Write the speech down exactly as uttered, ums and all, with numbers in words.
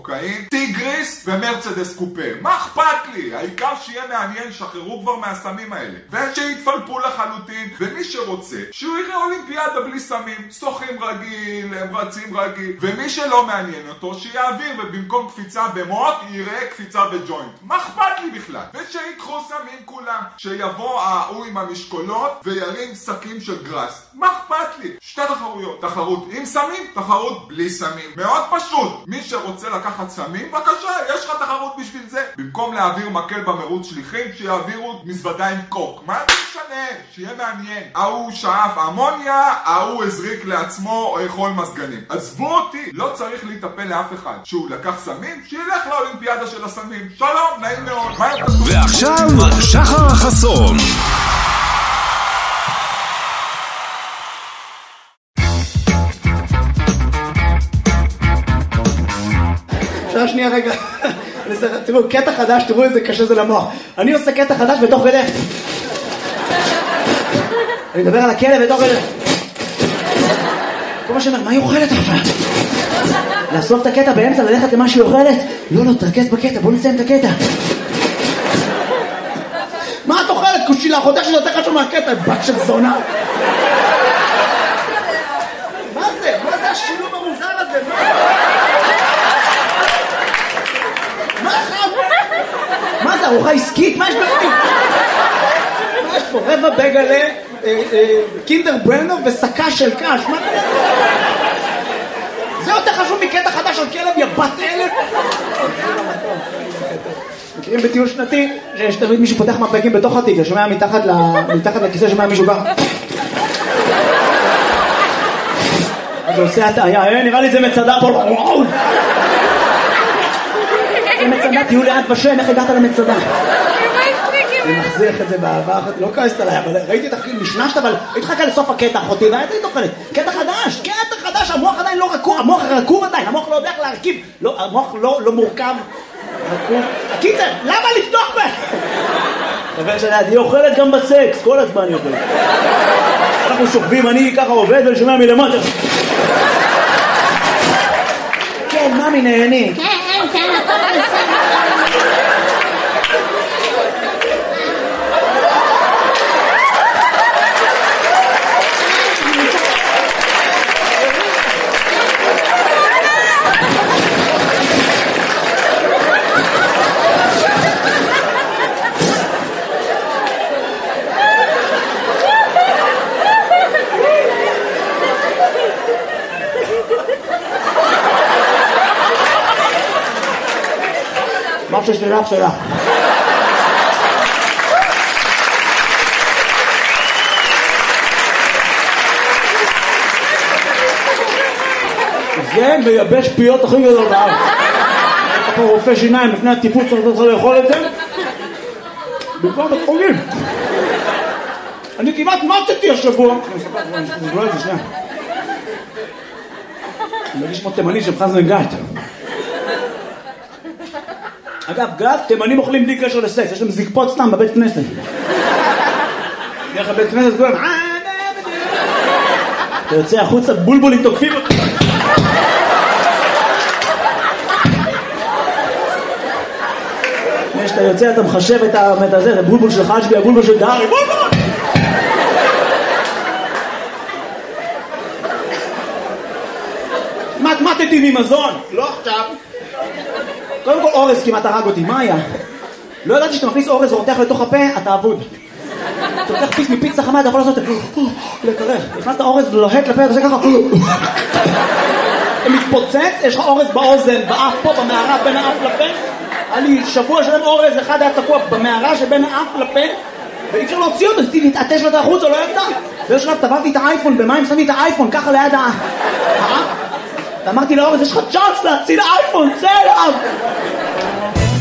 קוקאין, טיגריס ומרצדס קופה. מה אכפת לי? העיקר שיהיה מעניין, שחררו כבר מהסמים האלה. ושיתפלפו לחלוטין, ומי שרוצה, שהוא יראה אולימפיאדה בלי סמים, שוחים רגיל, הם רצים רגיל, ומי שלא מעניין אותו, שיעביר, ובמקום קפיצה במות, יראה קפיצה בג'וינט. מה אכפת לי בכלל? ושיקחו סמים כולם, שיבוא ההוא עם המשקולות, וירים שקים של גרס. מה אכפת לי? שתי תחרויות, תחרות עם סמים, תחרות בלי סמים. מאוד פשוט. מי שרוצה לקחת סמים, בבקשה, יש לך תחרות בשביל זה. במקום להעביר מקל במרוץ שליחים, שיעבירו מזוודה עם קוק. מה זה משנה? שיהיה מעניין. ההוא שאף אמוניה, ההוא הזריק לעצמו או יכול מזגנים. עזבו אותי, לא צריך להיטפל לאף אחד. שהוא לקח סמים, שילך לאולימפיאדה של הסמים. שלום, נעים מאוד. ועכשיו, שחר חסון. שעה שנייה רגע, תראו, קטע חדש, תראו איזה קשה זה למוח. אני עושה קטע חדש בתוך כדי. אני מדבר על הכלב בתוך כדי. כל מה שאומר, מה היא אוכלת עכשיו? לאסוף את הקטע באמצע, ללכת למה שהיא אוכלת? לא, לא, תרכז בקטע, בוא נסיים את הקטע. מה את אוכלת? קושילה, חודש שזה יותר חשוב מהקטע, בת של זונה. מה זה? מה זה השילוב המוזר הזה? מה? מה זה, ארוחה עסקית? מה יש בפנים? מה יש פה? רבע בגלה, קינדר ברנו וסקה של קש. מה? זה יותר חשוב מקטע חדש על כלב, יא בת אלף. מכירים בטיול שנתי שיש תמיד מישהו פותח מפקים בתוך התיק, שומע מתחת לכיסא, שומע מישהו בא. אז הוא עושה הטעיה, נראה לי זה מצדה פה. וואו! זה מצדה, תהיו לאט בשם, איך הגעת למצדה? אני מחזיך את זה בעבר, לא כעסת עליי, אבל ראיתי את הכי משנשת, אבל התחכה לסוף הקטע אחותי, והייתי תוכלת, קטע חדש, קטע חדש, המוח עדיין לא רכוב, המוח רכוב עדיין, המוח לא יודע איך להרכיב, המוח לא מורכב, רכוב. הקיצר, למה לפתוח בה? חבר שלי, היא אוכלת גם בסקס, כל הזמן היא אוכלת. אנחנו שוכבים, אני ככה עובד ולשומע מלמטה. כן, ממי נהני. כן, כן, הכל בסדר. מה ששלך שלך. זה מייבש פיות הכי גדול בארץ. אתה פה רופא שיניים לפני הטיפול צריך לאכול את זה במקום בית חולים. אני כמעט מתתי השבוע. אני אספר את זה שנייה. אני מרגיש כמו תימני של חזן גת. אגב, גת, תימנים אוכלים בלי קשר לסקס, יש להם זקפות סתם בבית כנסת. דרך הבית כנסת גורם, אתה יוצא החוצה, בולבולים תוקפים אותי. כשאתה יוצא אתה מחשב את הזה, את הבולבול של חג'בי, הבולבול של דארי, בולבול! מתמטתי ממזון, לא עכשיו. קודם כל אורז כמעט הרג אותי, מה היה? לא ידעתי שאתה מכניס אורז ורותח לתוך הפה, אתה אבוד. אתה לוקח פיס מפיצה חמה, אתה יכול לעשות את זה, לקרח. נכנסת אורז לוהט לפה, אתה עושה ככה. אתה מתפוצץ, יש לך אורז באוזן, באף פה, במערה, בין האף לפה. היה לי שבוע שלם אורז, אחד היה תקוע במערה שבין האף לפה, ואי אפשר להוציא אותו, אז תתעטש לו את החוץ, או לא ידע. ויש שלב, טבעתי את האייפון, במים שמתי את האייפון, ככה ליד האף. אמרתי לאורז, יש לך צ'אנס להציל האייפון, צא אליו!